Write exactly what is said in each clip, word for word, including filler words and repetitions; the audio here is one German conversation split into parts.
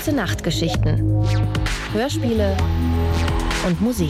Gute Nachtgeschichten. Hörspiele und Musik.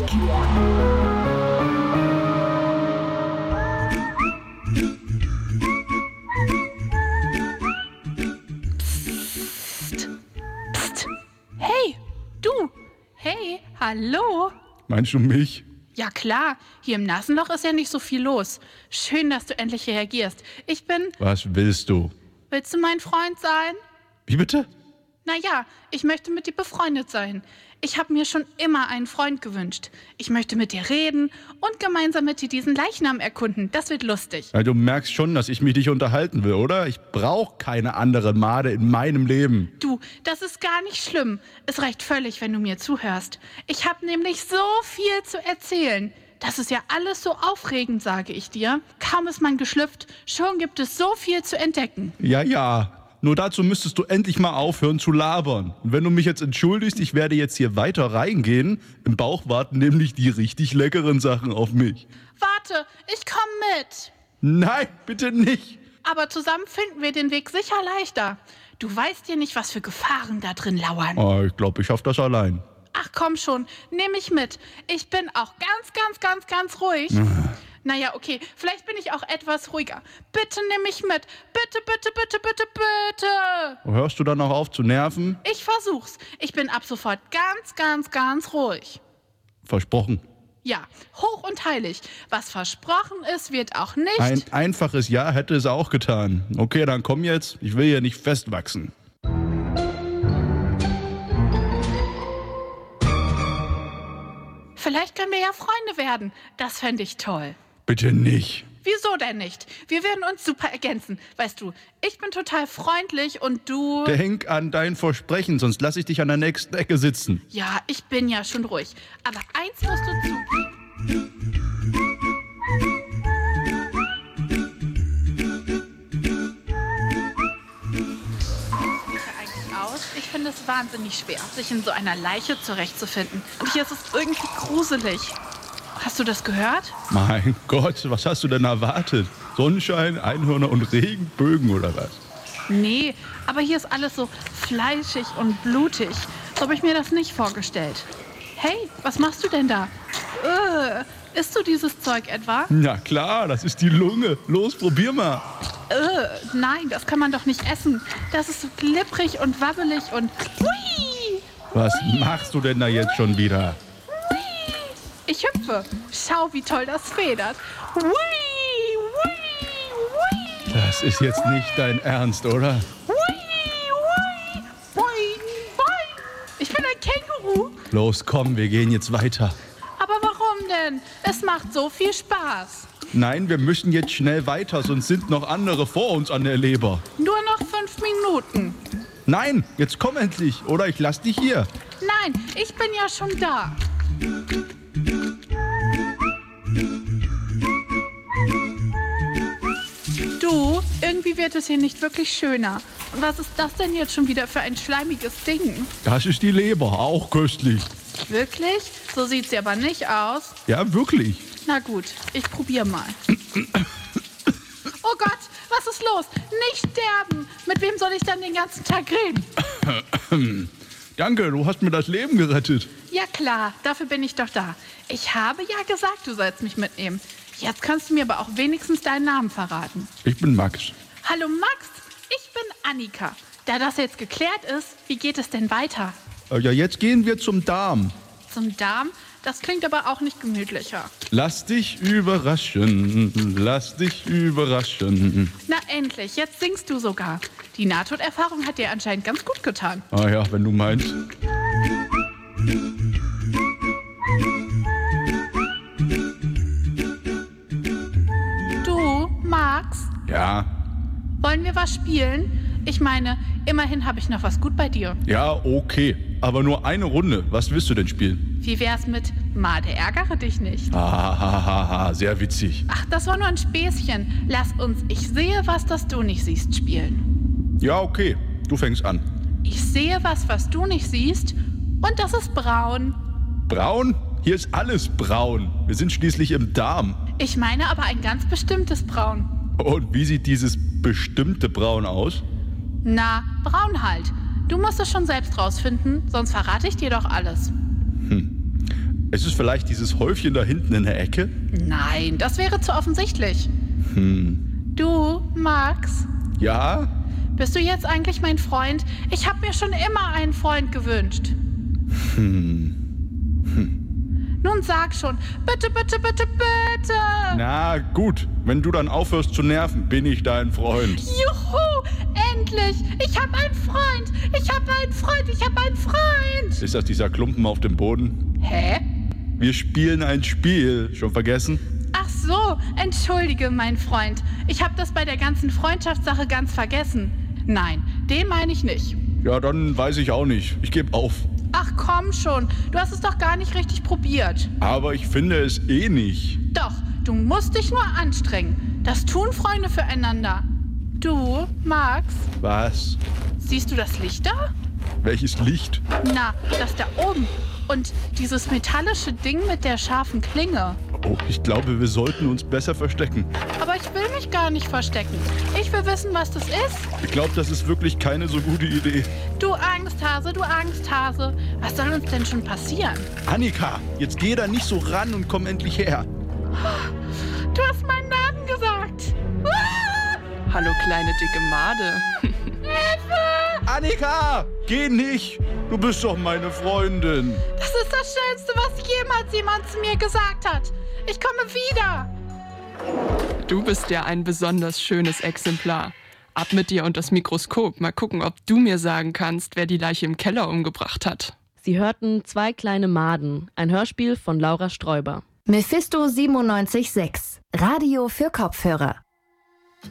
Psst. Psst. Hey, du. Hey, hallo. Meinst du mich? Ja klar, hier im Nasenloch ist ja nicht so viel los. Schön, dass du endlich reagierst. Ich bin... Was willst du? Willst du mein Freund sein? Wie bitte? Naja, ich möchte mit dir befreundet sein. Ich habe mir schon immer einen Freund gewünscht. Ich möchte mit dir reden und gemeinsam mit dir diesen Leichnam erkunden. Das wird lustig. Ja, du merkst schon, dass ich mich nicht unterhalten will, oder? Ich brauche keine andere Made in meinem Leben. Du, das ist gar nicht schlimm. Es reicht völlig, wenn du mir zuhörst. Ich habe nämlich so viel zu erzählen. Das ist ja alles so aufregend, sage ich dir. Kaum ist man geschlüpft, schon gibt es so viel zu entdecken. Ja, ja. Nur dazu müsstest du endlich mal aufhören zu labern. Und wenn du mich jetzt entschuldigst, ich werde jetzt hier weiter reingehen. Im Bauch warten nämlich die richtig leckeren Sachen auf mich. Warte, ich komm mit. Nein, bitte nicht. Aber zusammen finden wir den Weg sicher leichter. Du weißt ja nicht, was für Gefahren da drin lauern. Oh, ich glaube, ich schaff das allein. Ach komm schon, nehm mich mit. Ich bin auch ganz, ganz, ganz, ganz ruhig. Naja, okay, vielleicht bin ich auch etwas ruhiger. Bitte nimm mich mit. Bitte, bitte, bitte, bitte, bitte. Hörst du dann auch auf zu nerven? Ich versuch's. Ich bin ab sofort ganz, ganz, ganz ruhig. Versprochen. Ja, hoch und heilig. Was versprochen ist, wird auch nicht... Ein einfaches Ja hätte es auch getan. Okay, dann komm jetzt. Ich will hier nicht festwachsen. Vielleicht können wir ja Freunde werden. Das fände ich toll. Bitte nicht. Wieso denn nicht? Wir werden uns super ergänzen. Weißt du, ich bin total freundlich und du... Denk an dein Versprechen, sonst lass ich dich an der nächsten Ecke sitzen. Ja, ich bin ja schon ruhig. Aber eins musst du zugeben. Ich finde es wahnsinnig schwer, sich in so einer Leiche zurechtzufinden. Und hier ist es irgendwie gruselig. Hast du das gehört? Mein Gott, was hast du denn erwartet? Sonnenschein, Einhörner und Regenbögen oder was? Nee, aber hier ist alles so fleischig und blutig. So habe ich mir das nicht vorgestellt. Hey, was machst du denn da? Äh, isst du dieses Zeug etwa? Na klar, das ist die Lunge. Los, probier mal. Äh, nein, das kann man doch nicht essen. Das ist so glibberig und wabbelig und... Hui! Was machst du denn da jetzt schon wieder? Ich hüpfe. Schau, wie toll das federt. Hui! Hui! Hui! Das ist jetzt nicht dein Ernst, oder? Hui! Hui! Boing! Boing! Ich bin ein Känguru. Los, komm, wir gehen jetzt weiter. Aber warum denn? Es macht so viel Spaß. Nein, wir müssen jetzt schnell weiter, sonst sind noch andere vor uns an der Leber. Nur noch fünf Minuten. Nein, jetzt komm endlich, oder ich lass dich hier. Nein, ich bin ja schon da. Du, irgendwie wird es hier nicht wirklich schöner. Und was ist das denn jetzt schon wieder für ein schleimiges Ding? Das ist die Leber, auch köstlich. Wirklich? So sieht sie aber nicht aus. Ja, wirklich. Na gut, ich probier mal. Oh Gott, was ist los? Nicht sterben! Mit wem soll ich dann den ganzen Tag reden? Danke, du hast mir das Leben gerettet. Ja klar, dafür bin ich doch da. Ich habe ja gesagt, du sollst mich mitnehmen. Jetzt kannst du mir aber auch wenigstens deinen Namen verraten. Ich bin Max. Hallo Max, ich bin Annika. Da das jetzt geklärt ist, wie geht es denn weiter? Äh, ja, jetzt gehen wir zum Darm. Zum Darm? Das klingt aber auch nicht gemütlicher. Lass dich überraschen, lass dich überraschen. Na endlich, jetzt singst du sogar. Die Nahtoderfahrung hat dir anscheinend ganz gut getan. Ah ja, wenn du meinst. Du, Max? Ja. Wollen wir was spielen? Ich meine, immerhin habe ich noch was gut bei dir. Ja, okay. Aber nur eine Runde. Was willst du denn spielen? Wie wär's mit Made, ärgere dich nicht? Ha, ha, ha, ha, sehr witzig. Ach, das war nur ein Späßchen. Lass uns Ich sehe was, das du nicht siehst spielen. Ja, okay. Du fängst an. Ich sehe was, was du nicht siehst und das ist braun. Braun? Hier ist alles braun. Wir sind schließlich im Darm. Ich meine aber ein ganz bestimmtes Braun. Und wie sieht dieses bestimmte Braun aus? Na, braun halt. Du musst es schon selbst rausfinden, sonst verrate ich dir doch alles. Hm. Ist es vielleicht dieses Häufchen da hinten in der Ecke? Nein, das wäre zu offensichtlich. Hm. Du, Max? Ja? Bist du jetzt eigentlich mein Freund? Ich habe mir schon immer einen Freund gewünscht. Hm. Hm. Nun sag schon, bitte, bitte, bitte, bitte. Na gut, wenn du dann aufhörst zu nerven, bin ich dein Freund. Juhu, endlich. Ich habe einen Freund. Ich habe einen Freund. Ich habe einen Freund. Ist das dieser Klumpen auf dem Boden? Hä? Wir spielen ein Spiel. Schon vergessen? Ach so, entschuldige, mein Freund. Ich habe das bei der ganzen Freundschaftssache ganz vergessen. Nein, den meine ich nicht. Ja, dann weiß ich auch nicht. Ich gebe auf. Ach komm schon, du hast es doch gar nicht richtig probiert. Aber ich finde es eh nicht. Doch, du musst dich nur anstrengen. Das tun Freunde füreinander. Du, Max? Was? Siehst du das Licht da? Welches Licht? Na, das da oben. Und dieses metallische Ding mit der scharfen Klinge. Oh, ich glaube, wir sollten uns besser verstecken. Aber ich will mich gar nicht verstecken. Ich will wissen, was das ist. Ich glaube, das ist wirklich keine so gute Idee. Du Angsthase, du Angsthase. Was soll uns denn schon passieren? Annika, jetzt geh da nicht so ran und komm endlich her. Du hast meinen Namen gesagt. Hallo, kleine dicke Made. Hilfe! Annika, geh nicht. Du bist doch meine Freundin. Das ist das Schönste, was jemals jemand zu mir gesagt hat. Ich komme wieder. Du bist ja ein besonders schönes Exemplar. Ab mit dir und das Mikroskop. Mal gucken, ob du mir sagen kannst, wer die Leiche im Keller umgebracht hat. Sie hörten Zwei kleine Maden, ein Hörspiel von Laura Sträuber. Mephisto siebenundneunzig Komma sechs. Radio für Kopfhörer.